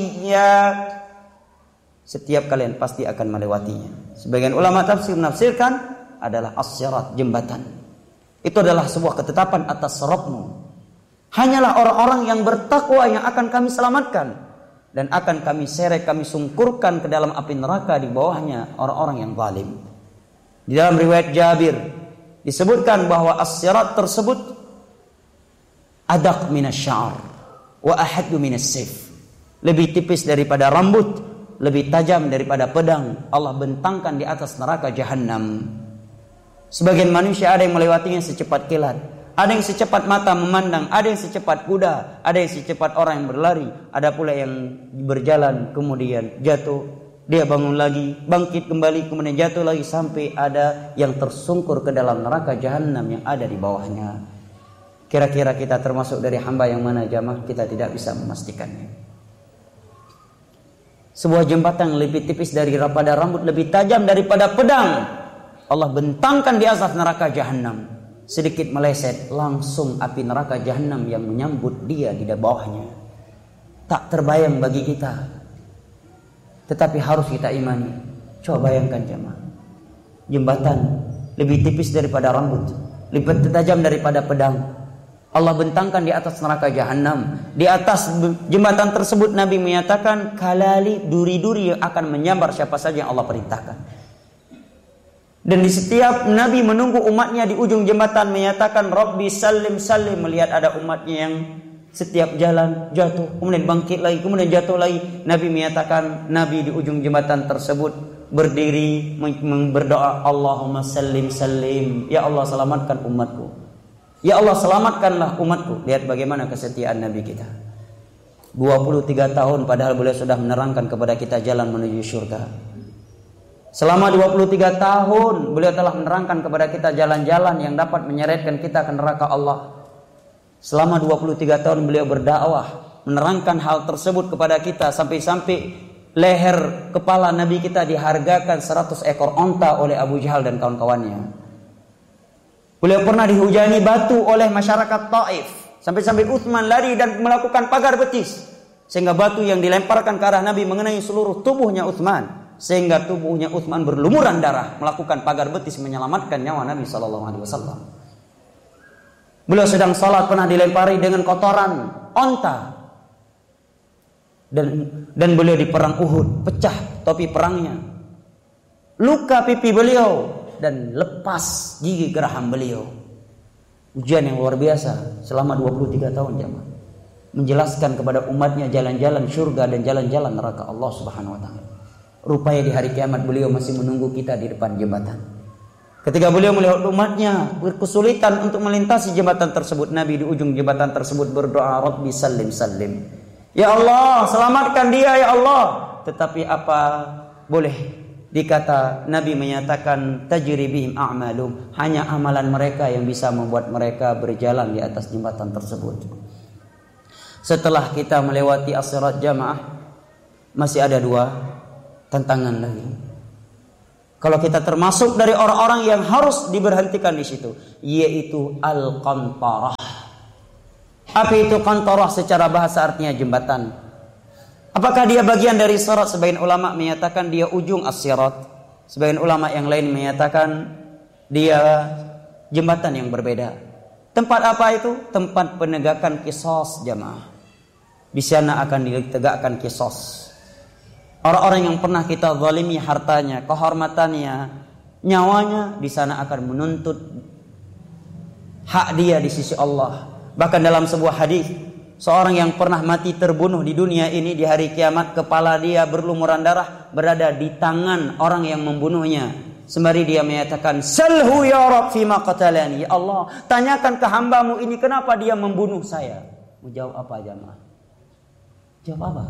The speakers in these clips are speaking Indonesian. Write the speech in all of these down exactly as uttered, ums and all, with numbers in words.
Setiap kalian pasti akan melewatinya. Sebagian ulama tafsir menafsirkan adalah as-sirat, jembatan. Itu adalah sebuah ketetapan atas siratmu. Hanyalah orang-orang yang bertakwa yang akan kami selamatkan, dan akan kami seret, kami sungkurkan ke dalam api neraka di bawahnya orang-orang yang zalim. Di dalam riwayat Jabir disebutkan bahwa as-sirat tersebut adaq minasy-sya'r wa ahaddu minas-sayf. Lebih tipis daripada rambut, lebih tajam daripada pedang. Allah bentangkan di atas neraka jahanam. Sebagian manusia ada yang melewatinya secepat kilat, ada yang secepat mata memandang, ada yang secepat kuda, ada yang secepat orang yang berlari, ada pula yang berjalan kemudian jatuh, dia bangun lagi, bangkit kembali, kemudian jatuh lagi, sampai ada yang tersungkur ke dalam neraka jahanam yang ada di bawahnya. Kira-kira kita termasuk dari hamba yang mana, jamaah? Kita tidak bisa memastikannya. Sebuah jembatan lebih tipis daripada rambut, lebih tajam daripada pedang, Allah bentangkan di atas neraka jahanam. Sedikit meleset, langsung api neraka jahanam yang menyambut dia di bawahnya. Tak terbayang bagi kita, tetapi harus kita imani. Coba bayangkan jemaah, jembatan lebih tipis daripada rambut, lebih tajam daripada pedang, Allah bentangkan di atas neraka jahanam. Di atas jembatan tersebut Nabi menyatakan kalali, duri-duri yang akan menyambar siapa saja yang Allah perintahkan. Dan di setiap Nabi menunggu umatnya di ujung jembatan menyatakan Rabbi salim salim, melihat ada umatnya yang setiap jalan jatuh, kemudian bangkit lagi, kemudian jatuh lagi. Nabi menyatakan, Nabi di ujung jembatan tersebut berdiri berdoa, Allahumma salim salim, ya Allah selamatkan umatku, ya Allah selamatkanlah umatku. Lihat bagaimana kesetiaan Nabi kita. dua puluh tiga tahun padahal beliau sudah menerangkan kepada kita jalan menuju surga. Selama dua puluh tiga tahun beliau telah menerangkan kepada kita jalan-jalan yang dapat menyeretkan kita ke neraka Allah. Selama dua puluh tiga tahun beliau berdakwah, menerangkan hal tersebut kepada kita, sampai-sampai leher kepala Nabi kita dihargakan seratus ekor onta oleh Abu Jahal dan kawan-kawannya. Beliau pernah dihujani batu oleh masyarakat Taif, sampai-sampai Utsman lari dan melakukan pagar betis, sehingga batu yang dilemparkan ke arah Nabi mengenai seluruh tubuhnya Utsman, sehingga tubuhnya Utsman berlumuran darah, melakukan pagar betis menyelamatkan nyawa Nabi sallallahu alaihi wasallam. Beliau sedang salat pernah dilempari dengan kotoran onta, dan dan beliau di perang Uhud pecah topi perangnya, luka pipi beliau dan lepas gigi geraham beliau. Ujian yang luar biasa selama dua puluh tiga tahun jemaah, menjelaskan kepada umatnya jalan-jalan surga dan jalan-jalan neraka Allah Subhanahu wa taala. Rupanya di hari kiamat beliau masih menunggu kita di depan jembatan. Ketika beliau melihat umatnya berkesulitan untuk melintasi jembatan tersebut, Nabi di ujung jembatan tersebut berdoa, Rabbi salim salim, ya Allah selamatkan dia ya Allah. Tetapi apa boleh dikata, Nabi menyatakan tajri bihim a'malum, hanya amalan mereka yang bisa membuat mereka berjalan di atas jembatan tersebut. Setelah kita melewati as-sirat jamaah, masih ada dua tantangan lagi. Kalau kita termasuk dari orang-orang yang harus diberhentikan di situ, yaitu al-qantarah. Apa itu qantarah? Secara bahasa artinya jembatan. Apakah dia bagian dari sirat? Sebagian ulama menyatakan dia ujung as-sirat. Sebagian ulama yang lain menyatakan dia jembatan yang berbeda. Tempat apa itu? Tempat penegakan qisas jamaah. Di sana akan ditegakkan qisas. Orang-orang yang pernah kita zalimi hartanya, kehormatannya, nyawanya, di sana akan menuntut hak dia di sisi Allah. Bahkan dalam sebuah hadis, seorang yang pernah mati terbunuh di dunia ini, di hari kiamat kepala dia berlumuran darah berada di tangan orang yang membunuhnya. Sembari dia menyatakan, Salhu ya Rabb fima qatalani. Ya Allah, tanyakan ke hambamu ini kenapa dia membunuh saya. Mau jawab apa jamaah? Jawab apa?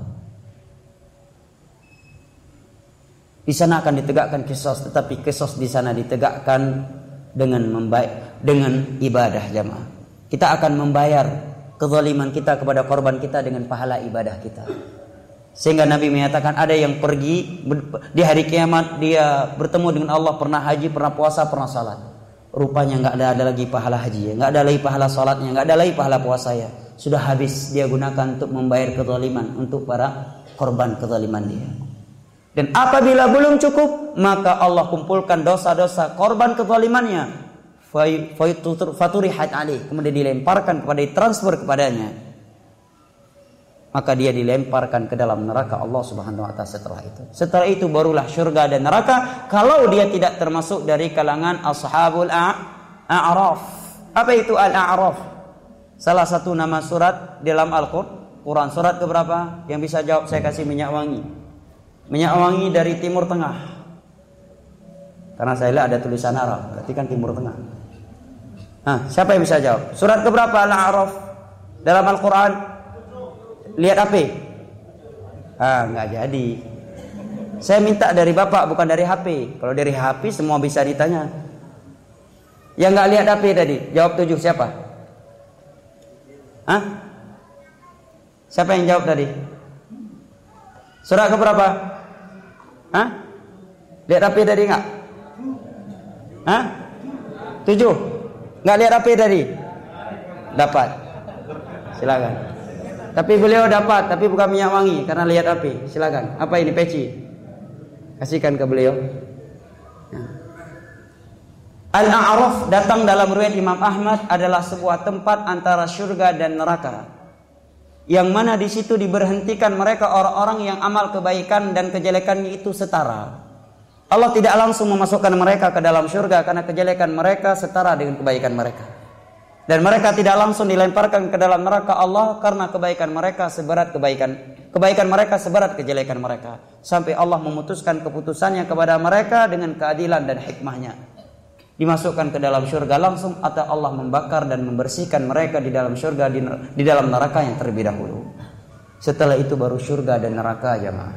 Di sana akan ditegakkan qisas, tetapi qisas di sana ditegakkan dengan membayar, dengan ibadah jamaah. Kita akan membayar kezaliman kita kepada korban kita dengan pahala ibadah kita. Sehingga Nabi menyatakan ada yang pergi di hari kiamat, dia bertemu dengan Allah, pernah haji, pernah puasa, pernah salat. Rupanya enggak ada, ada lagi pahala haji, enggak ada lagi pahala salatnya, enggak ada lagi pahala puasanya. Sudah habis dia gunakan untuk membayar kezaliman untuk para korban kezaliman dia. Dan apabila belum cukup, maka Allah kumpulkan dosa-dosa korban kezalimannya, faturihat alaih, kemudian dilemparkan kepada, ditransfer kepadanya. Maka dia dilemparkan ke dalam neraka Allah Subhanahu wa taala setelah itu. Setelah itu barulah surga dan neraka kalau dia tidak termasuk dari kalangan ashabul a'raf. Apa itu al-a'raf? Salah satu nama surat dalam Al-Qur'an. Surat keberapa? Yang bisa jawab saya kasih minyak wangi. Minyak wangi dari Timur Tengah. Karena saya lihat ada tulisan Arab, berarti kan Timur Tengah. Nah, siapa yang bisa jawab? Surat keberapa al-a'raf dalam Al-Qur'an? Lihat H P. Ah, nggak jadi. Saya minta dari Bapak, bukan dari H P. Kalau dari H P semua bisa ditanya. Yang nggak lihat H P tadi, jawab tujuh siapa? Hah? Siapa yang jawab tadi? Surat keberapa? Hah? Lihat H P tadi nggak? Hah? Tujuh. Nggak lihat H P tadi? Dapat. Silakan. Tapi beliau dapat, tapi bukan minyak wangi karena lihat H P. Silakan. Apa ini peci? Kasihkan ke beliau. Nah. Al-A'raf datang dalam riwayat Imam Ahmad adalah sebuah tempat antara surga dan neraka. Yang mana di situ diberhentikan mereka orang-orang yang amal kebaikan dan kejelekannya itu setara. Allah tidak langsung memasukkan mereka ke dalam surga karena kejelekan mereka setara dengan kebaikan mereka. Dan mereka tidak langsung dilemparkan ke dalam neraka Allah karena kebaikan mereka seberat kebaikan kebaikan mereka seberat kejelekan mereka. Sampai Allah memutuskan keputusannya kepada mereka dengan keadilan dan hikmahnya. Dimasukkan ke dalam surga langsung atau Allah membakar dan membersihkan mereka di dalam surga di, di dalam neraka yang terlebih dahulu. Setelah itu baru surga dan neraka, jemaah.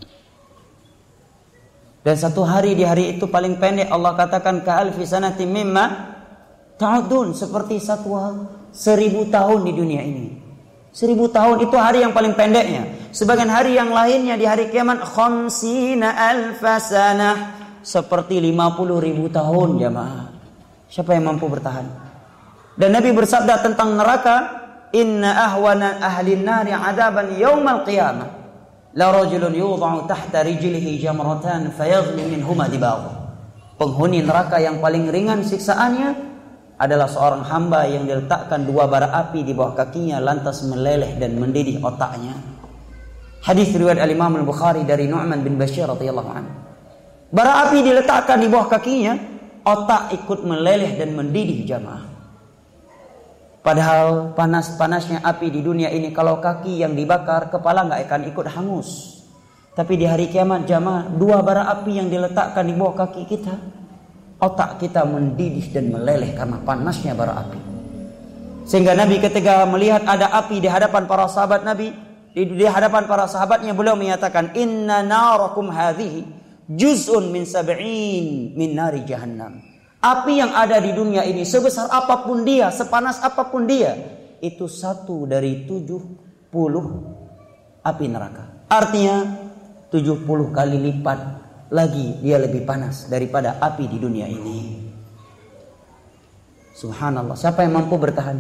Dan satu hari di hari itu paling pendek Allah katakan ka'alfi sanatin mimma ta'udun, seperti satu seribu tahun di dunia ini. Seribu tahun itu hari yang paling pendeknya. Sebagian hari yang lainnya di hari kiamat khamsina alfa sanah, seperti lima puluh ribu tahun, jemaah. Siapa yang mampu bertahan? Dan Nabi bersabda tentang neraka, inna ahwana ahli nari adaban yaumal qiyamah la rajulun yudha'u tahta rijlihi jamratan fayaghli minhuma dibagh. Penghuni neraka yang paling ringan siksaannya adalah seorang hamba yang diletakkan dua bara api di bawah kakinya lantas meleleh dan mendidih otaknya. Hadis riwayat Al-Imam Al-Bukhari dari Nu'man bin Bashir radhiyallahu anhu. Bara api diletakkan di bawah kakinya, otak ikut meleleh dan mendidih, jamaah. Padahal panas-panasnya api di dunia ini, kalau kaki yang dibakar, kepala nggak akan ikut hangus. Tapi di hari kiamat, jamaah, dua bara api yang diletakkan di bawah kaki kita, otak kita mendidih dan meleleh karena panasnya bara api. Sehingga Nabi ketika melihat ada api di hadapan para sahabat Nabi, di, di hadapan para sahabatnya, beliau menyatakan, inna narakum hadhihi juz'un min sab'in min nari jahannam. Api yang ada di dunia ini, sebesar apapun dia, sepanas apapun dia, itu satu dari tujuh puluh api neraka. Artinya tujuh puluh kali lipat lagi dia lebih panas daripada api di dunia ini. Subhanallah, siapa yang mampu bertahan?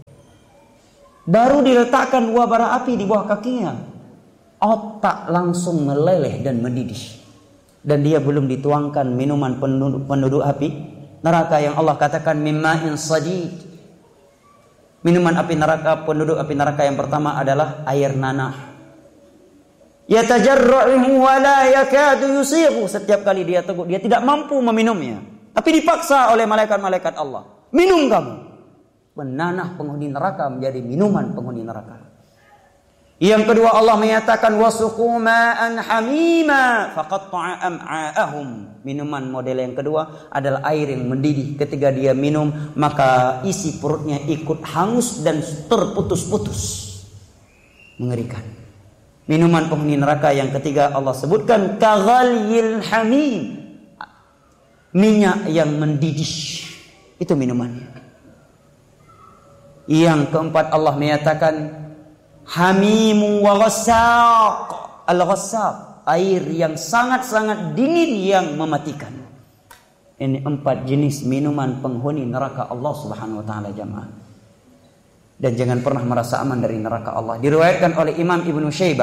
Baru diletakkan dua bara api di bawah kakinya, otak langsung meleleh dan mendidih. Dan dia belum dituangkan minuman penduduk, penduduk api neraka yang Allah katakan mimma'in sadid. Minuman api neraka, penduduk api neraka yang pertama adalah air nanah. Yatajarra'uhu wa la yakadu yusighu. Setiap kali dia teguk, dia tidak mampu meminumnya, tapi dipaksa oleh malaikat-malaikat Allah. Minum kamu. Penanah penghuni neraka menjadi minuman penghuni neraka. Yang kedua Allah menyatakan wasuqu ma'an hamima faqatta'a am'a'ahum. Minuman model yang kedua adalah air yang mendidih. Ketika dia minum, maka isi perutnya ikut hangus dan terputus-putus. Mengerikan. Minuman penghuni neraka yang ketiga Allah sebutkan kaghalyil hamim. Minyak yang mendidih. Itu minumannya. Yang keempat Allah menyatakan hamimu wa ghassaq. Al-ghassaq, air yang sangat-sangat dingin yang mematikan. Ini empat jenis minuman penghuni neraka Allah Subhanahu wa taala, jamaah. Dan jangan pernah merasa aman dari neraka Allah. Diriwayatkan oleh Imam Ibnu Syaibah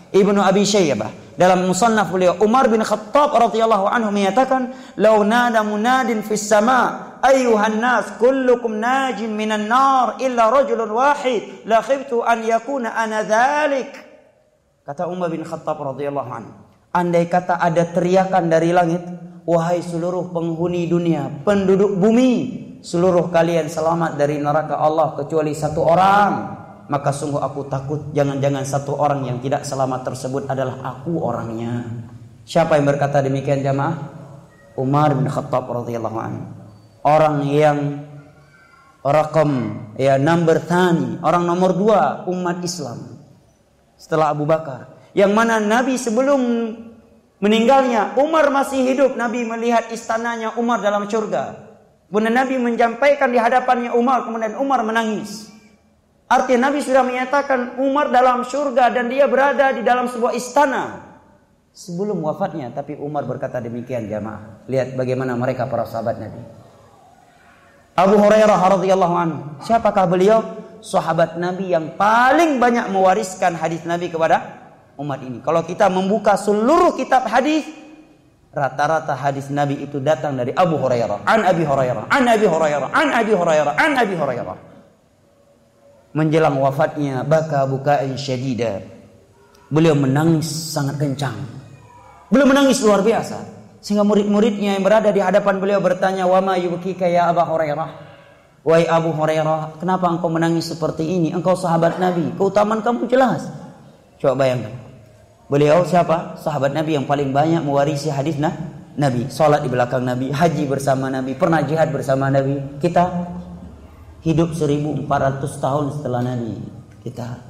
Ibnu Abi Syaibah dalam musannaf beliau, Umar bin Khattab radhiyallahu anhu menyatakan, "Lau nada munadin fis sama, ayyuhan nas kullukum najim minan nar illa rajulun wahid, la khiftu an yakuna ana dzalik." Kata Umar bin Khattab radhiyallahu anhu, andai kata ada teriakan dari langit, "Wahai seluruh penghuni dunia, penduduk bumi, seluruh kalian selamat dari neraka Allah kecuali satu orang," maka sungguh aku takut jangan-jangan satu orang yang tidak selamat tersebut adalah aku orangnya. Siapa yang berkata demikian jamaah? Umar bin Khattab radhiyallahu anhu. Orang yang rakam ya number thani, orang nomor dua umat Islam setelah Abu Bakar. Yang mana Nabi sebelum meninggalnya, Umar masih hidup, Nabi melihat istananya Umar dalam surga. Kemudian Nabi menyampaikan di hadapannya Umar, kemudian Umar menangis. Artinya Nabi sudah menyatakan Umar dalam surga dan dia berada di dalam sebuah istana sebelum wafatnya. Tapi Umar berkata demikian jamaah. Lihat bagaimana mereka para sahabat Nabi. Abu Hurairah radhiyallahu anhu. Siapakah beliau? Sahabat Nabi yang paling banyak mewariskan hadis Nabi kepada umat ini. Kalau kita membuka seluruh kitab hadis, rata-rata hadis Nabi itu datang dari Abu Hurairah, an Abi Hurairah, an Abi Hurairah, an Abi Hurairah, an Abi Hurairah. Menjelang wafatnya, baka bukaan syadida. Beliau menangis sangat kencang. Beliau menangis luar biasa. Sehingga murid-muridnya yang berada di hadapan beliau bertanya, "Wa ma yubkika ya Abu Hurairah?" Wahai Abu Hurairah, kenapa engkau menangis seperti ini? Engkau sahabat Nabi, keutamaan kamu jelas. Coba bayangkan. Beliau siapa? Sahabat Nabi yang paling banyak mewarisi hadis nah, Nabi. Salat di belakang Nabi, haji bersama Nabi, pernah jihad bersama Nabi. Kita hidup seribu empat ratus tahun setelah Nabi kita.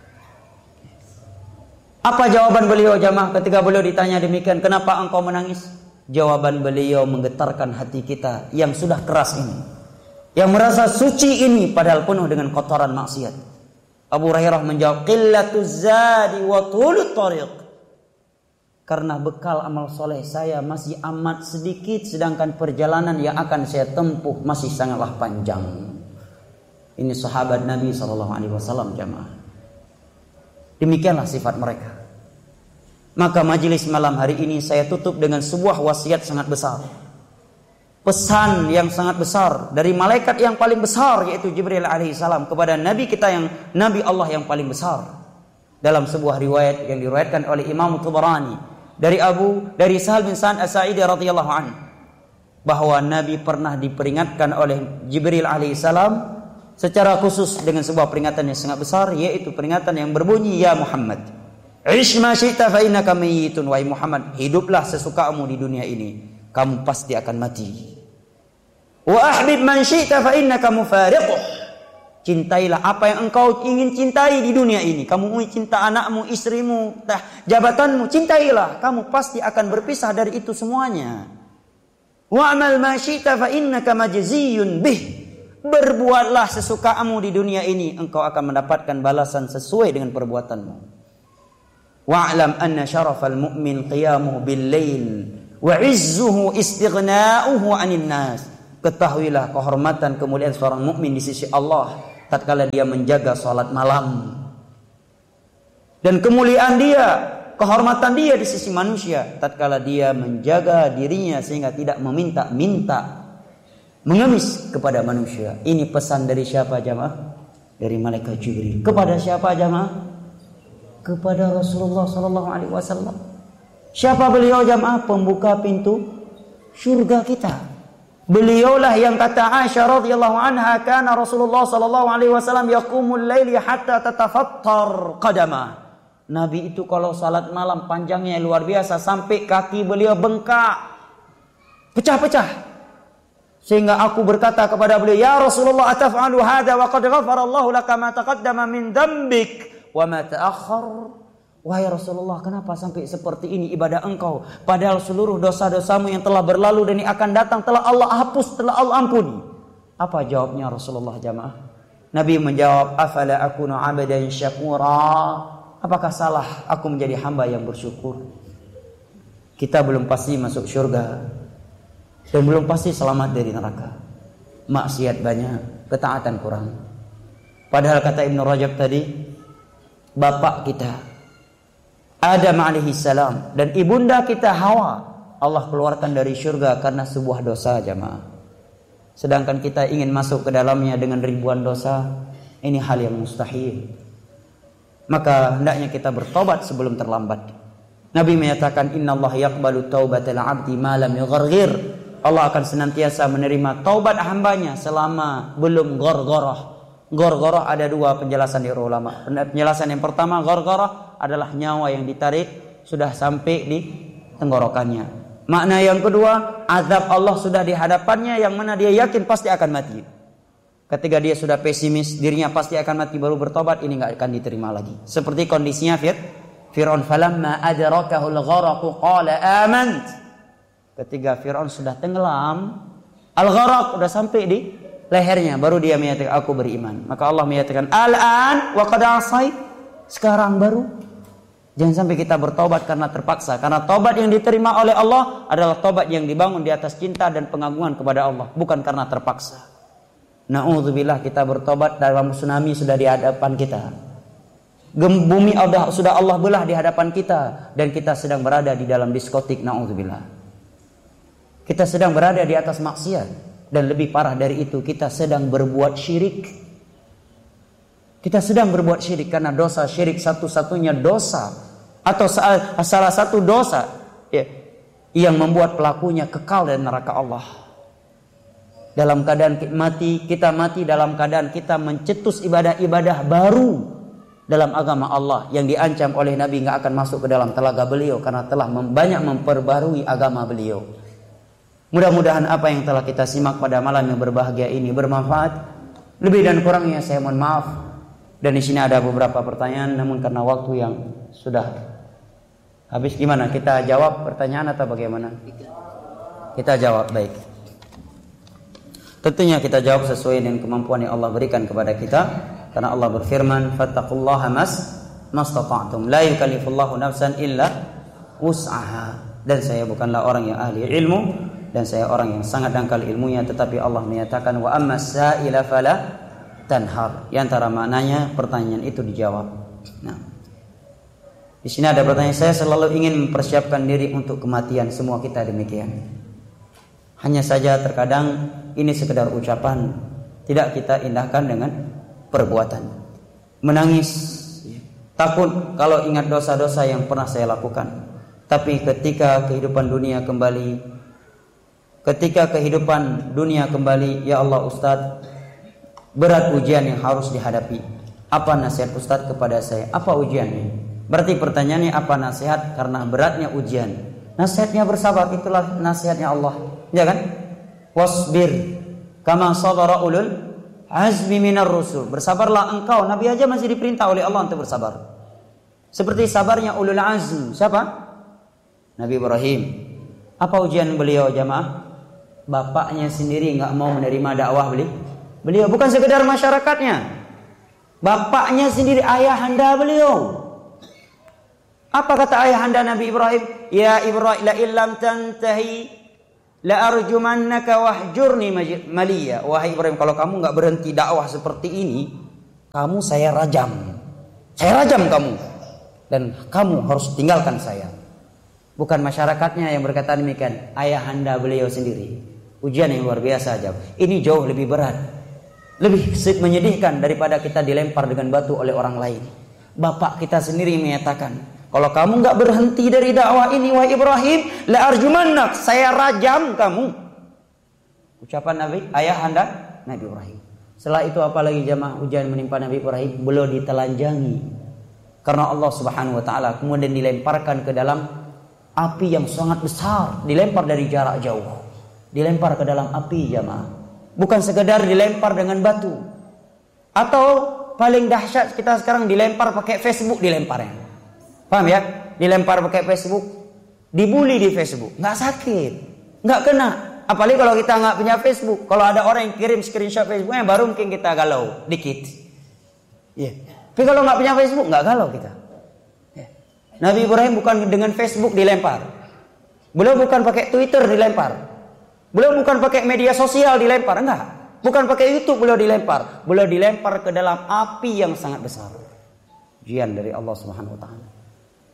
Apa jawaban beliau jamaah ketika beliau ditanya demikian, kenapa engkau menangis? Jawaban beliau menggetarkan hati kita yang sudah keras ini, yang merasa suci ini padahal penuh dengan kotoran maksiat. Abu Hurairah menjawab, qillatuz zadi wa tulut tariq. Karena bekal amal soleh saya masih amat sedikit, sedangkan perjalanan yang akan saya tempuh masih sangatlah panjang. Ini sahabat Nabi shallallahu alaihi wasallam jamaah. Demikianlah sifat mereka. Maka majelis malam hari ini saya tutup dengan sebuah wasiat sangat besar. Pesan yang sangat besar dari malaikat yang paling besar, yaitu Jibril alaihissalam, kepada Nabi kita yang Nabi Allah yang paling besar. Dalam sebuah riwayat yang diriwayatkan oleh Imam Tabarani dari Abu dari Sahal bin Sa'ad As-Sa'idi radhiyallahu anhu, bahwa Nabi pernah diperingatkan oleh Jibril alaihissalam secara khusus dengan sebuah peringatan yang sangat besar, yaitu peringatan yang berbunyi, "Ya Muhammad, ish ma syi'ta fa innaka mayyitun." Wahai Muhammad, hiduplah sesukamu di dunia ini, kamu pasti akan mati. Wa ahbib man syi'ta fa innaka mufariquh. Cintailah apa yang engkau ingin cintai di dunia ini. Kamu ingin cinta anakmu, istrimu, jabatanmu, cintailah, kamu pasti akan berpisah dari itu semuanya. Wa amal ma syi'ta fa innaka majziyun bih. Berbuatlah sesukamu di dunia ini, engkau akan mendapatkan balasan sesuai dengan perbuatanmu. Wa'lam anna syarafal mu'min qiyamuhu bil lail wa 'izzuhu istighna'uhu 'anil nas. Ketahuilah kehormatan kemuliaan seorang mukmin di sisi Allah tatkala dia menjaga salat malam. Dan kemuliaan dia, kehormatan dia di sisi manusia tatkala dia menjaga dirinya sehingga tidak meminta-minta, mengemis kepada manusia. Ini pesan dari siapa jamaah? Dari malaikat Jibril. Kepada siapa jamaah? Kepada Rasulullah sallallahu alaihi wasallam. Siapa beliau jamaah? Pembuka pintu surga kita. Beliaulah yang kata Aisyah radhiyallahu anha, kana Rasulullah sallallahu alaihi wasallam yaqumul laili hatta tatafattar qadama. Nabi itu kalau salat malam panjangnya luar biasa sampai kaki beliau bengkak, pecah-pecah. Sehingga aku berkata kepada beliau, "Ya Rasulullah, ataf'alu hadza wa qad ghafara Allahu laka ma taqaddama min dhanbik wa ma ta'akhkhar?" Wahai Rasulullah, kenapa sampai seperti ini ibadah engkau? Padahal seluruh dosa-dosamu yang telah berlalu dan yang akan datang telah Allah hapus, telah Allah ampuni. Apa jawabnya Rasulullah jamaah? Nabi menjawab, "Afala akunu 'abdan syakura?" Apakah salah aku menjadi hamba yang bersyukur? Kita belum pasti masuk surga dan belum pasti selamat dari neraka. Maksiat banyak, ketaatan kurang. Padahal kata Ibnu Rajab tadi, bapak kita Adam alaihi salam dan ibunda kita Hawa, Allah keluarkan dari surga karena sebuah dosa, jamaah. Sedangkan kita ingin masuk ke dalamnya dengan ribuan dosa, ini hal yang mustahil. Maka hendaknya kita bertobat sebelum terlambat. Nabi menyatakan, innallaha yaqbalu taubatal 'abdi ma lam yugharghir. Allah akan senantiasa menerima taubat hambanya selama belum ghargharah. Ghargharah ada dua penjelasan dari ulama. Penjelasan yang pertama, ghargharah adalah nyawa yang ditarik sudah sampai di tenggorokannya. Makna yang kedua, azab Allah sudah di hadapannya yang mana dia yakin pasti akan mati. Ketika dia sudah pesimis, dirinya pasti akan mati baru bertobat, ini enggak akan diterima lagi. Seperti kondisinya Fir Fir'aun, falamma adrakahul gharaqu qala amant. Ketika Fir'aun sudah tenggelam, al-gharaq sudah sampai di lehernya, baru dia menyatakan aku beriman. Maka Allah menyatakan, al-an wa qad asait. Sekarang baru. Jangan sampai kita bertobat karena terpaksa. Karena tobat yang diterima oleh Allah adalah tobat yang dibangun di atas cinta dan pengagungan kepada Allah, bukan karena terpaksa. Na'udzubillah, kita bertobat dalam tsunami sudah di hadapan kita. Bumi sudah Allah belah di hadapan kita dan kita sedang berada di dalam diskotik. Na'udzubillah. Kita sedang berada di atas maksiat dan lebih parah dari itu, kita sedang berbuat syirik. Kita sedang berbuat syirik karena dosa syirik satu-satunya dosa atau salah satu dosa ya, yang membuat pelakunya kekal dari neraka Allah. Dalam keadaan mati, kita mati dalam keadaan kita mencetus ibadah-ibadah baru dalam agama Allah yang diancam oleh Nabi nggak akan masuk ke dalam telaga beliau karena telah banyak memperbarui agama beliau. Mudah-mudahan apa yang telah kita simak pada malam yang berbahagia ini bermanfaat. Lebih dan kurangnya saya mohon maaf. Dan di sini ada beberapa pertanyaan, namun karena waktu yang sudah habis, gimana? Kita jawab pertanyaan atau bagaimana? Kita jawab, baik. Tentunya kita jawab sesuai dengan kemampuan yang Allah berikan kepada kita. Karena Allah berfirman, fattaqullaha mas mastata'tum, la yukallifullahu nafsan illa wus'aha. Dan saya bukanlah orang yang ahli ilmu, dan saya orang yang sangat dangkal ilmunya, tetapi Allah menyatakan wa ammas sa'ila fala tanhar. Di antara maknanya pertanyaan itu dijawab. Nah, di sini ada pertanyaan, saya selalu ingin mempersiapkan diri untuk kematian. Semua kita demikian. Hanya saja terkadang ini sekedar ucapan, tidak kita indahkan dengan perbuatan. Menangis, takut kalau ingat dosa-dosa yang pernah saya lakukan. Tapi ketika kehidupan dunia kembali, ketika kehidupan dunia kembali, ya Allah Ustaz, berat ujian yang harus dihadapi. Apa nasihat Ustaz kepada saya? Apa ujiannya? Berarti pertanyaannya apa nasihat karena beratnya ujian? Nasihatnya bersabar, itulah nasihatnya Allah. Ya kan? Wasbir kama sabara ulul azmi minar rusul. Bersabarlah engkau. Nabi aja masih diperintah oleh Allah untuk bersabar. Seperti sabarnya ulul azm. Siapa? Nabi Ibrahim. Apa ujian beliau, jamaah? Bapaknya sendiri nggak mau menerima dakwah beliau. Beliau bukan sekedar masyarakatnya, bapaknya sendiri, ayahanda beliau. Apa kata ayahanda Nabi Ibrahim? Ya Ibrahim, la illam tantahi la arjumannaka wahjurni maliya. Wahai Ibrahim, kalau kamu nggak berhenti dakwah seperti ini, kamu saya rajam. Saya rajam kamu dan kamu harus tinggalkan saya. Bukan masyarakatnya yang berkata demikian, ayahanda beliau sendiri. Ujian yang luar biasa aja. Ini jauh lebih berat, lebih menyedihkan daripada kita dilempar dengan batu oleh orang lain. Bapak kita sendiri menyatakan, kalau kamu nggak berhenti dari dakwah ini, wahai Ibrahim, la arjumannak, saya rajam kamu. Ucapan Nabi, ayahanda Nabi Ibrahim. Setelah itu apalagi jamaah ujian menimpa Nabi Ibrahim, beliau ditelanjangi karena Allah Subhanahu wa taala, kemudian dilemparkan ke dalam api yang sangat besar, dilempar dari jarak jauh. Dilempar ke dalam api, jamaah. Bukan sekedar dilempar dengan batu. Atau paling dahsyat kita sekarang dilempar pakai Facebook dilemparnya. Paham ya? Dilempar pakai Facebook, dibully di Facebook, nggak sakit, nggak kena. Apalagi kalau kita nggak punya Facebook. Kalau ada orang yang kirim screenshot Facebooknya, baru mungkin kita galau dikit. Iya. Yeah. Tapi kalau nggak punya Facebook, nggak galau kita. Yeah. Nabi Ibrahim bukan dengan Facebook dilempar. Beliau bukan pakai Twitter dilempar. Beliau bukan pakai media sosial dilempar, enggak. Bukan pakai YouTube beliau dilempar. Beliau dilempar ke dalam api yang sangat besar. Ujian dari Allah Subhanahu wa taala.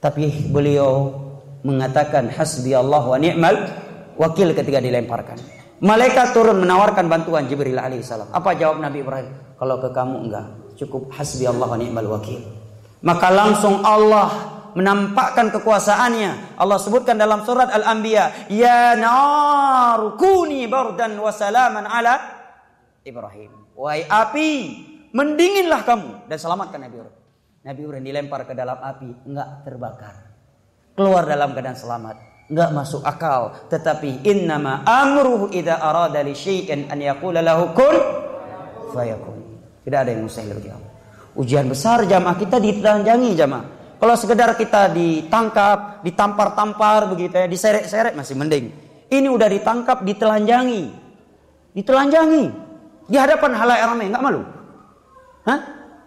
Tapi beliau mengatakan hasbi Allah wa ni'mal wakil ketika dilemparkan. Malaikat turun menawarkan bantuan Jibril alaihissalam. Apa jawab Nabi Ibrahim? Kalau ke kamu enggak, cukup hasbi Allah wa ni'mal wakil. Maka langsung Allah menampakkan kekuasaannya. Allah sebutkan dalam surat Al-Anbiya, ya nar kuni bardan wa salaman ala Ibrahim. Wahai api, mendinginlah kamu dan selamatkan Nabi Ibrahim. Nabi Ibrahim dilempar ke dalam api, enggak terbakar. Keluar dalam keadaan selamat. Enggak masuk akal. Tetapi innama amruhu idza arada li syai'in an yaqula lahu kun fayakun. Tidak ada yang mustahil bagi Allah. Ujian besar jamaah kita ditelanjangi jamaah. Kalau sekedar kita ditangkap, ditampar-tampar begitu ya, diseret-seret masih mending. Ini udah ditangkap, ditelanjangi. Ditelanjangi di hadapan halayak ramai, enggak malu? Hah?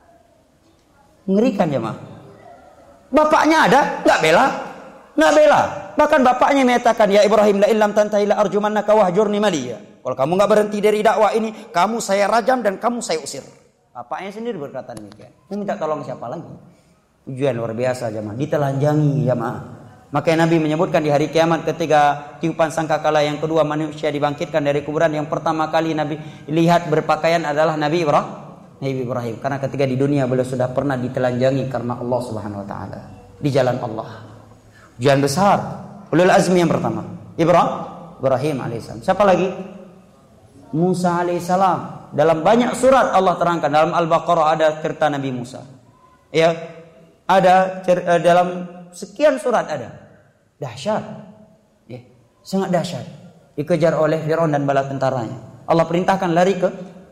Mengerikan jemaah. Bapaknya ada, enggak bela? Enggak bela. Bahkan bapaknya menyatakan, ya Ibrahim la illam tantahi la arjumannaka wahjurni maliya. Kalau kamu enggak berhenti dari dakwah ini, kamu saya rajam dan kamu saya usir. Bapaknya sendiri berkata demikian. Mau minta tolong siapa lagi? Ujian luar biasa jemaah, ditelanjangi jemaah. Makanya Nabi menyebutkan di hari kiamat ketika tiupan sangkakala yang kedua manusia dibangkitkan dari kuburan, yang pertama kali Nabi lihat berpakaian adalah Nabi Ibrahim. Nabi Ibrahim, karena ketika di dunia beliau sudah pernah ditelanjangi karena Allah Subhanahu wa taala di jalan Allah. Ujian besar. Ulul azmi yang pertama, Ibrahim, Ibrahim alaihissalam. Siapa lagi? Musa alaihissalam. Dalam banyak surat Allah terangkan. Dalam Al-Baqarah ada cerita Nabi Musa. Ya, ada cer- dalam sekian surat ada. Dahsyat. Ya, sangat dahsyat. Dikejar oleh Firaun dan bala tentaranya. Allah perintahkan lari ke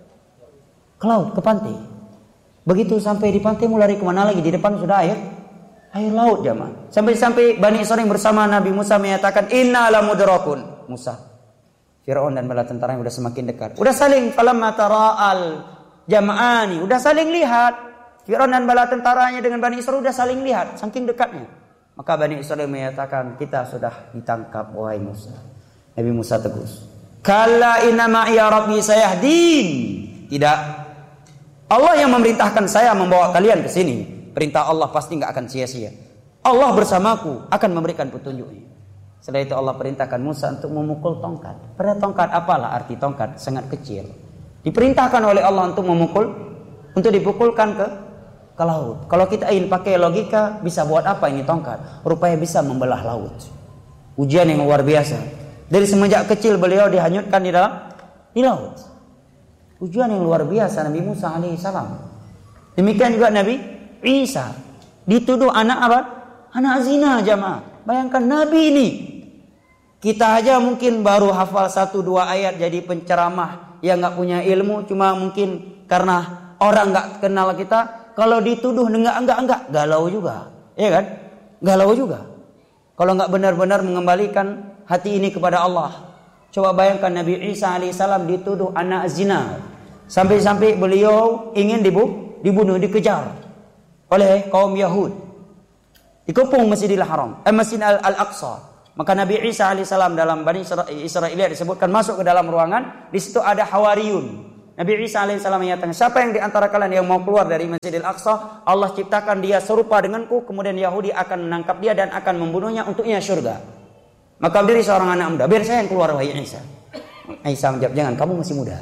ke laut, ke pantai. Begitu sampai di pantai mau lari kemana lagi? Di depan sudah air, air laut jamaah. Sampai-sampai Bani Israil bersama Nabi Musa menyatakan inna lamudrakun. Musa, Firaun dan bala tentaranya sudah semakin dekat. Udah saling falamma tara'al jam'ani, udah saling lihat. Firaun dan bala tentaranya dengan Bani Israil sudah saling lihat, saking dekatnya. Maka Bani Israil menyatakan kita sudah ditangkap wahai Musa. Nabi Musa tegus, kalla inna ma'iya rabbi sayahdin. Tidak, Allah yang memerintahkan saya membawa kalian ke sini. Perintah Allah pasti enggak akan sia-sia. Allah bersamaku akan memberikan petunjuknya. Setelah itu Allah perintahkan Musa untuk memukul tongkat. Pada tongkat apalah arti tongkat? Sangat kecil. Diperintahkan oleh Allah untuk memukul, untuk dipukulkan ke ke laut. Kalau kita ingin pakai logika, bisa buat apa ini tongkat? Rupanya bisa membelah laut. Ujian yang luar biasa. Dari semenjak kecil beliau dihanyutkan di dalam di laut. Ujian yang luar biasa Nabi Musa alaihissalam. Demikian juga Nabi Isa dituduh anak apa? Anak zina jamaah. Bayangkan Nabi ini. Kita aja mungkin baru hafal satu dua ayat jadi penceramah yang nggak punya ilmu, cuma mungkin karena orang nggak kenal kita. Kalau dituduh enggak enggak enggak galau juga, ya kan? Galau juga. Kalau nggak benar-benar mengembalikan hati ini kepada Allah. Coba bayangkan Nabi Isa alaihissalam dituduh anak zina. Sampai-sampai beliau ingin dibu- dibunuh, dikejar oleh kaum Yahud. Dikepung Masjidil Haram, eh, Masjid Al-Aqsa. Maka Nabi Isa alaihissalam dalam Bani Israiliyah disebutkan masuk ke dalam ruangan. Di situ ada Hawariyun. Nabi Isa alaihissalam menyatakan, siapa yang di antara kalian yang mau keluar dari Masjidil Aqsa, Allah ciptakan dia serupa denganku, kemudian Yahudi akan menangkap dia dan akan membunuhnya, untuknya surga. Maka berdiri seorang anak muda, biar saya yang keluar wahai Isa. Isa menjawab, jangan, kamu masih muda.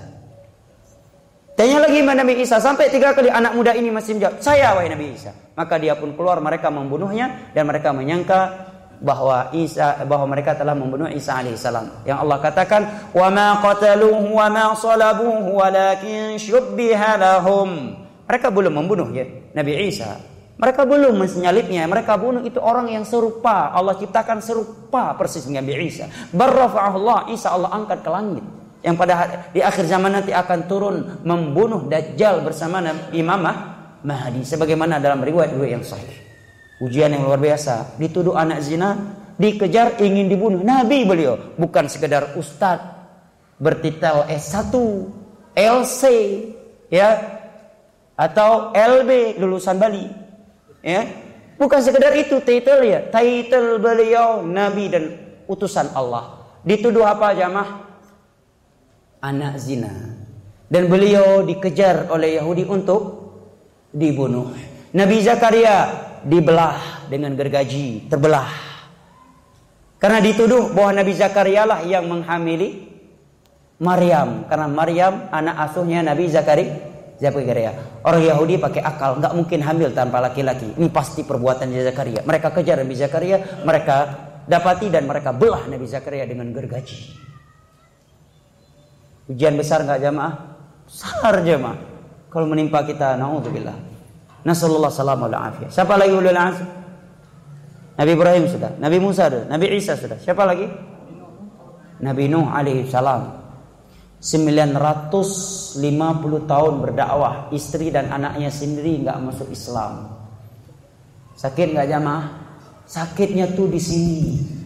Tanya lagi Nabi Isa, sampai tiga kali anak muda ini masih menjawab, saya wahai Nabi Isa. Maka dia pun keluar, mereka membunuhnya dan mereka menyangka bahwa Isa bahwa mereka telah membunuh Isa alaihissalam. Yang Allah katakan, "Wa ma qataluhu wa ma salabuhu walakin syubbiha lahum." Mereka belum membunuh ya Nabi Isa. Mereka belum menyalibnya, mereka bunuh itu orang yang serupa. Allah ciptakan serupa persis dengan Nabi Isa. Barrafa'ahullah, Isa Allah angkat ke langit. Yang pada di akhir zaman nanti akan turun membunuh Dajjal bersama Imam Mahdi sebagaimana dalam riwayat-riwayat yang sahih. Ujian yang luar biasa, dituduh anak zina, dikejar ingin dibunuh. Nabi beliau bukan sekedar ustadz bertitel S satu, L C ya atau L B lulusan Bali. Ya, bukan sekedar itu titel ya. Titel beliau Nabi dan utusan Allah. Dituduh apa jamaah? Anak zina. Dan beliau dikejar oleh Yahudi untuk dibunuh. Nabi Zakaria dibelah dengan gergaji, terbelah. Karena dituduh bahwa Nabi Zakaria lah yang menghamili Maryam, karena Maryam anak asuhnya Nabi Zakaria. Zakaria. Orang Yahudi pakai akal, nggak mungkin hamil tanpa laki-laki. Ini pasti perbuatan Zakaria. Mereka kejar Nabi Zakaria, mereka dapati dan mereka belah Nabi Zakaria dengan gergaji. Ujian besar nggak jamaah? Besar jamaah. Kalau menimpa kita, naudzubillah. Nasallallahu salamul afiyah. Siapa lagi ulul azm? Nabi Ibrahim sudah, Nabi Musa sudah, Nabi Isa sudah. Siapa lagi? Nabi Nuh alaihi salam. sembilan ratus lima puluh tahun berdakwah, istri dan anaknya sendiri nggak masuk Islam. Sakit nggak jamaah? Sakitnya tuh di sini.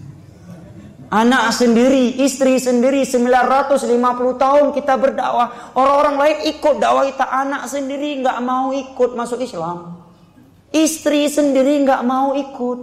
Anak sendiri, istri sendiri, sembilan ratus lima puluh tahun kita berdakwah. Orang-orang lain ikut dakwah kita, anak sendiri nggak mau ikut masuk Islam. Istri sendiri nggak mau ikut.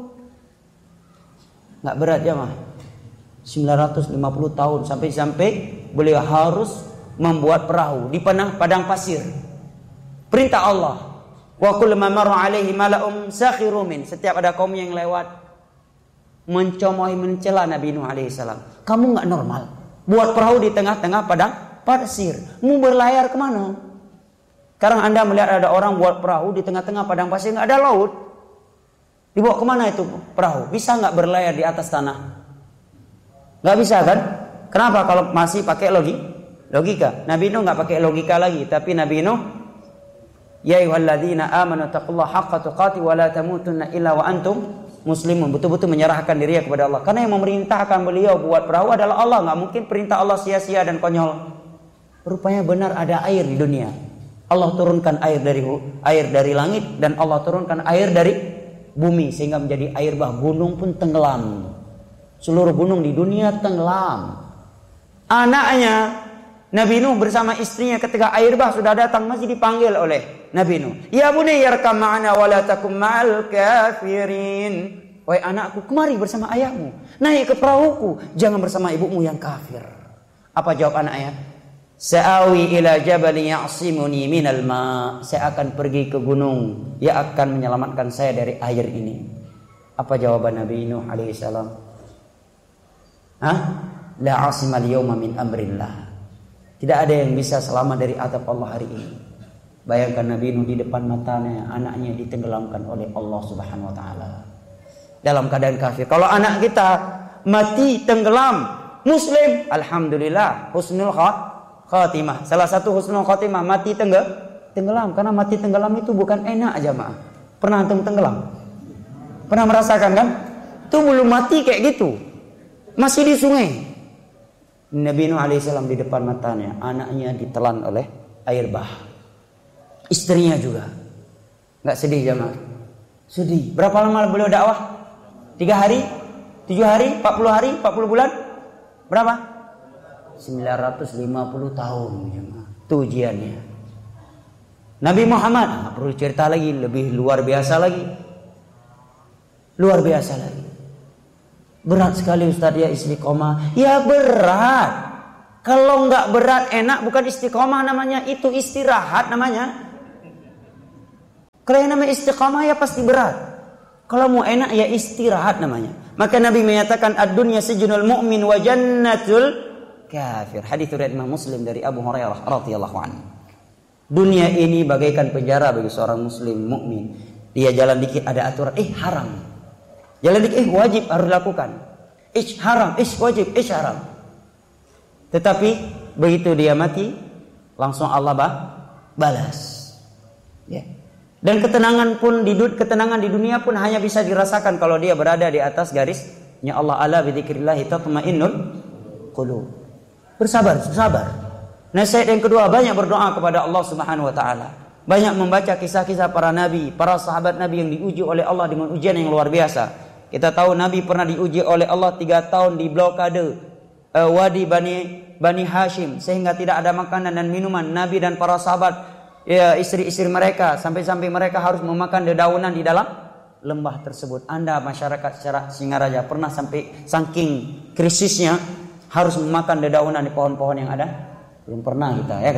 Nggak berat jamaah? sembilan ratus lima puluh tahun sampai-sampai beliau harus membuat perahu di panah padang pasir. Perintah Allah. Wa kullu ma marra alaihi mala'um sakhiru min. Setiap ada kaum yang lewat mencomohi, mencela Nabi Nuh alaihi salam. Kamu enggak normal. Buat perahu di tengah-tengah padang pasir. Mau berlayar kemana? Sekarang Anda melihat ada orang buat perahu di tengah-tengah padang pasir, enggak ada laut. Dibawa kemana itu perahu? Bisa enggak berlayar di atas tanah? Enggak bisa kan? Kenapa? Kalau masih pakai logi, logika. Nabi Nuh enggak pakai logika lagi, tapi Nabi Nuh, ya ayyuhalladzina amanu taqullaha haqqa tuqatih wa la tamutunna illa wa antum muslimun. Betul-betul menyerahkan diri kepada Allah. Karena yang memerintahkan beliau buat perahu adalah Allah. Enggak mungkin perintah Allah sia-sia dan konyol. Rupanya benar ada air di dunia. Allah turunkan air dari air dari langit dan Allah turunkan air dari bumi sehingga menjadi air bah. Gunung pun tenggelam. Seluruh gunung di dunia tenggelam. Anaknya Nabi Nuh bersama istrinya ketika air bah sudah datang masih dipanggil oleh Nabi Nuh. Ya bunayya yarkam ma'ana wa la takum ma'al kafirin. Wahai anakku, kemari bersama ayahmu. Naik ke perahuku, jangan bersama ibumu yang kafir. Apa jawab anaknya? Sa'awi ila jabalin ya'simuni minal ma'. Saya akan pergi ke gunung yang akan menyelamatkan saya dari air ini. Apa jawaban Nabi Nuh alaihi salam? Hah? La asimal yawma min amrillah. Tidak ada yang bisa selamat dari azab Allah hari ini. Bayangkan Nabi Nuh di depan matanya, anaknya ditenggelamkan oleh Allah Subhanahu wa taala. Dalam keadaan kafir. Kalau anak kita mati tenggelam, muslim, alhamdulillah, husnul khatimah. Salah satu husnul khatimah mati tenggel, tenggelam. Karena mati tenggelam itu bukan enak jamaah. Pernah antum tenggelam? Pernah merasakan kan? Itu belum mati kayak gitu. Masih di sungai. Nabi Nuh alaihissalam di depan matanya, anaknya ditelan oleh air bah. Istrinya juga. Enggak sedih jamaah? Sedih. Berapa lama beliau dakwah? Tiga hari? Tujuh hari? Empat puluh hari? Empat puluh bulan? Berapa? sembilan ratus lima puluh tahun jamaah. Itu ujiannya. Nabi Muhammad, nah, perlu cerita lagi, lebih luar biasa lagi. Luar biasa lagi. Berat sekali Ustaz ya istiqomah. Ya berat. Kalau enggak berat enak bukan istiqomah namanya, itu istirahat namanya. Kalau yang namanya istiqomah ya pasti berat. Kalau mau enak ya istirahat namanya. Maka Nabi menyatakan ad-dunya sijnul mu'min wa jannatul kafir. Hadis riwayat Imam Muslim dari Abu Hurairah radhiyallahu anhu. Dunia ini bagaikan penjara bagi seorang muslim mukmin. Dia jalan dikit ada aturan, eh haram. Jalan dikit, eh wajib harus dilakukan. Ish haram, ish wajib, ish haram. Tetapi begitu dia mati, langsung Allah bah, balas. Ya. Dan ketenangan pun di ketenangan di dunia pun hanya bisa dirasakan kalau dia berada di atas garisnya Allah. Ala bidzikrillah tatmainnul qulub. Bersabar, bersabar. Nasihat yang kedua, banyak berdoa kepada Allah Subhanahu wa taala. Banyak membaca kisah-kisah para nabi, para sahabat nabi yang diuji oleh Allah dengan ujian yang luar biasa. Kita tahu Nabi pernah diuji oleh Allah tiga tahun di blokade uh, Wadi Bani Bani Hashim sehingga tidak ada makanan dan minuman. Nabi dan para sahabat, ya, istri-istri mereka sampai-sampai mereka harus memakan dedaunan di dalam lembah tersebut. Anda masyarakat secara Singaraja pernah sampai saking krisisnya harus memakan dedaunan di pohon-pohon yang ada? Belum pernah kita, ya kan?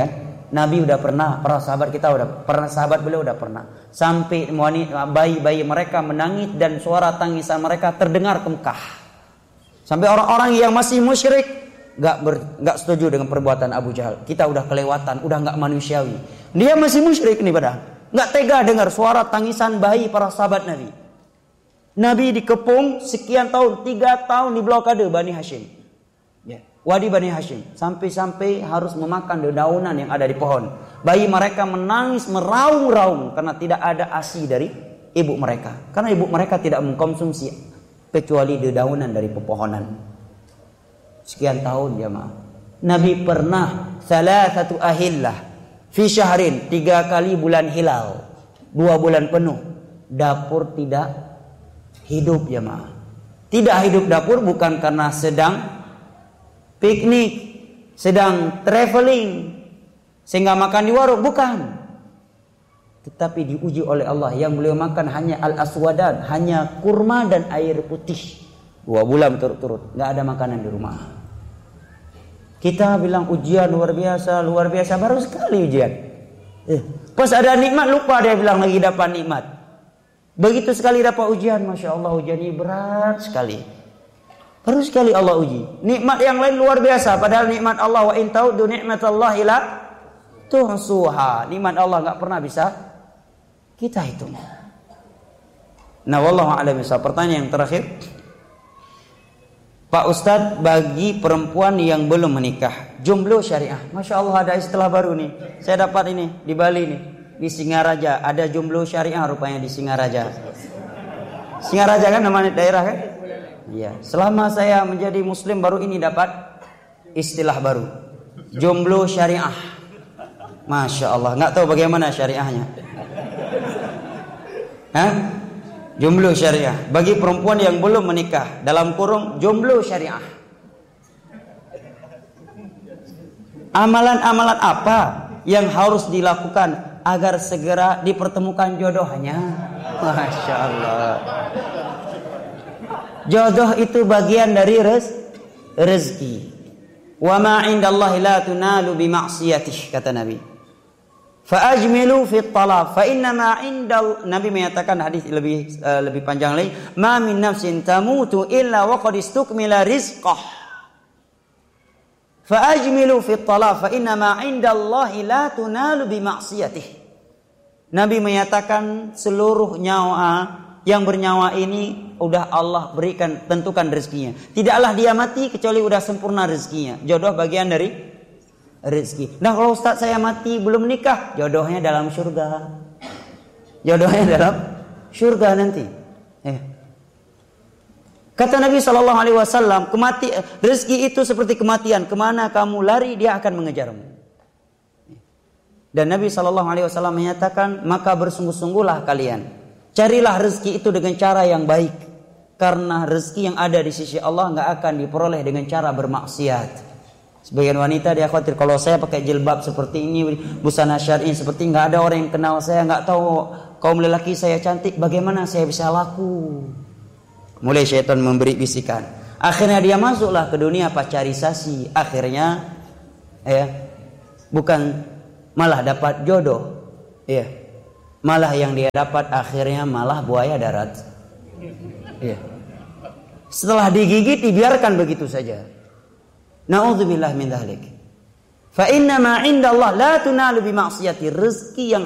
Nabi udah pernah, para sahabat kita udah pernah, sahabat beliau udah pernah. Sampai bayi-bayi mereka menangis dan suara tangisan mereka terdengar ke Mekah. Sampai orang-orang yang masih musyrik gak, ber, gak setuju dengan perbuatan Abu Jahal. Kita udah kelewatan, udah gak manusiawi. Dia masih musyrik nih padahal. Gak tega dengar suara tangisan bayi para sahabat Nabi. Nabi dikepung sekian tahun, tiga tahun di blokade Bani Hashim. Ya, Wadi Bani Hashim. Sampai-sampai harus memakan dedaunan yang ada di pohon. Bayi mereka menangis meraung-raung karena tidak ada ASI dari ibu mereka. Karena ibu mereka tidak mengkonsumsi kecuali dedaunan dari pepohonan. Sekian tahun jemaah. Nabi pernah salasatu ahillah fi syahrin, tiga kali bulan hilal, dua bulan penuh dapur tidak hidup jemaah. Tidak hidup dapur bukan karena sedang piknik, sedang traveling sehingga makan di warung, bukan. Tetapi diuji oleh Allah, yang beliau makan hanya al-aswadan, hanya kurma dan air putih. Dua bulan berturut-turut, nggak ada makanan di rumah. Kita bilang ujian luar biasa, luar biasa, baru sekali ujian. Eh, pas ada nikmat lupa dia bilang lagi dapat nikmat. Begitu sekali dapat ujian, masya Allah ujian ini berat sekali. Baru sekali Allah uji. Nikmat yang lain luar biasa, padahal nikmat Allah wa in ta'uddu ni'matallahi la tuhsuha. Nikmat Allah nggak pernah bisa kita hitung. Nah, wallahu a'lam bishawab. Pertanyaan yang terakhir, Pak Ustadz, bagi perempuan yang belum menikah, jomblo syariah. Masya Allah ada istilah baru nih. Saya dapat ini di Bali nih, di Singaraja ada jomblo syariah rupanya di Singaraja. Singaraja kan namanya daerah kan? Iya. Selama saya menjadi Muslim baru ini dapat istilah baru, jomblo syariah. Masya Allah, nggak tahu bagaimana syariahnya. Hah? Jomblo syariah bagi perempuan yang belum menikah, dalam kurung jomblo syariah. Amalan-amalan apa yang harus dilakukan agar segera dipertemukan jodohnya? Masya Allah. Jodoh itu bagian dari rez, rezeki. Wa ma 'indallahi la tunalu bi ma'siyatihi, kata Nabi. Fa ajmilu fi talab fa inna ma 'indal, Nabi menyatakan hadis lebih uh, lebih panjang lagi, ma min nafsin tamutu illa wa qad istukmila rizqah. Fa ajmilu fi talab fa inna ma 'indallahi la tunalu bi ma'siyatihi. Nabi menyatakan seluruh nyawa yang bernyawa ini udah Allah berikan, tentukan rezekinya. Tidaklah dia mati kecuali udah sempurna rezekinya. Jodoh bagian dari rezeki. Nah, kalau Ustaz saya mati belum nikah, jodohnya dalam surga. Jodohnya dalam surga nanti. Eh. Kata Nabi Shallallahu Alaihi Wasallam, kemati rezeki itu seperti kematian. Kemana kamu lari, dia akan mengejarmu. Dan Nabi Shallallahu Alaihi Wasallam menyatakan, maka bersungguh-sungguhlah kalian, carilah rezeki itu dengan cara yang baik, karena rezeki yang ada di sisi Allah nggak akan diperoleh dengan cara bermaksiat. Sebagian wanita dia khawatir, kalau saya pakai jilbab seperti ini, busana syar'i seperti, nggak ada orang yang kenal saya, nggak tahu kaum lelaki saya cantik, bagaimana saya bisa laku? Mulai syaitan memberi bisikan. Akhirnya dia masuklah ke dunia pacarisasi. Akhirnya, ya, bukan malah dapat jodoh, ya, malah yang dia dapat akhirnya malah buaya darat. Ya. Setelah digigit dibiarkan begitu saja. Na'udzubillah min dzalik. Fa inna ma 'inda Allah la tunalu bi ma'siyati. Rezeki yang